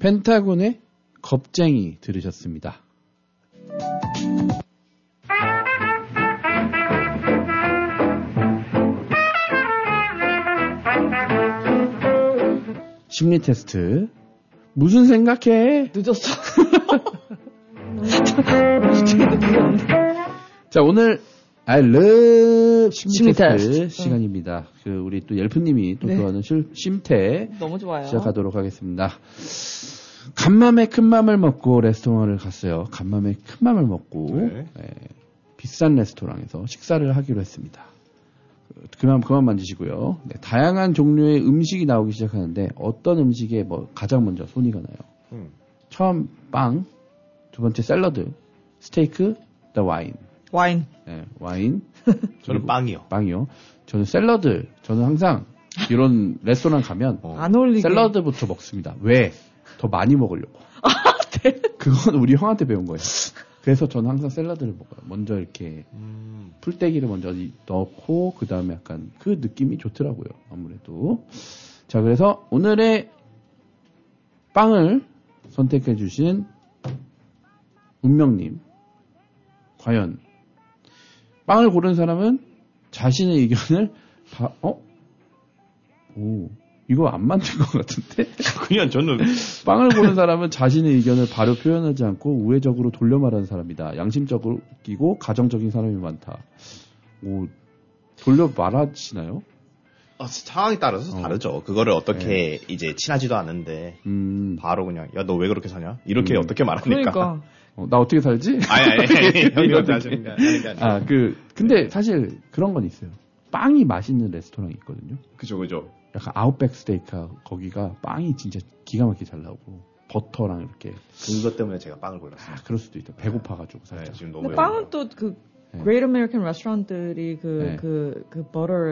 펜타곤의 겁쟁이 들으셨습니다. 심리 테스트. 무슨 생각해? 늦었어. 자, 오늘 I love 심리 테스트 테스트. 시간입니다. 우리 또 옐프님이 또 네. 좋아하는 심태 너무 좋아요. 시작하도록 하겠습니다. 간맘에 큰맘을 먹고 레스토랑을 갔어요. 간맘에 큰맘을 먹고 네. 비싼 레스토랑에서 식사를 하기로 했습니다. 그만 만지시고요. 네, 다양한 종류의 음식이 나오기 시작하는데 어떤 음식에 가장 먼저 손이 가나요? 처음 빵, 두 번째 샐러드, 스테이크, 와인. 와인. 네, 와인. 저는 빵이요. 빵이요. 저는 샐러드. 저는 항상 이런 레스토랑 가면 안 어울리게. 샐러드부터 먹습니다. 왜? 더 많이 먹으려고. 네. 그건 우리 형한테 배운 거예요. 그래서 저는 항상 샐러드를 먹어요. 먼저 이렇게 풀떼기를 먼저 넣고 그 다음에 약간 그 느낌이 좋더라고요. 아무래도. 자, 그래서 오늘의 빵을 선택해 주신 운명님. 과연 빵을 고른 사람은 자신의 의견을 이거 안 만든 것 같은데? 그냥 저는 빵을 고른 사람은 자신의 의견을 바로 표현하지 않고 우회적으로 돌려 말하는 사람이다. 양심적이고 가정적인 사람이 많다. 돌려 말하시나요? 상황에 따라서 다르죠. 그거를 어떻게 이제 친하지도 않은데 바로 그냥 야, 너 왜 그렇게 사냐? 이렇게 어떻게 말하니까. 그러니까. 나 어떻게 살지? 아니, 형이 어떻게 하시는 게 아니라. 근데 사실 그런 건 있어요. 빵이 맛있는 레스토랑이 있거든요. 그죠. 약간 아웃백 스테이크 거기가 빵이 진짜 기가 막히게 잘 나오고 버터랑 이렇게. 그것 때문에 제가 빵을 골랐어요. 그럴 수도 있다. 배고파가지고 살짝. 지금 너무. 근데 빵은 또 Great American Restaurant들이 버터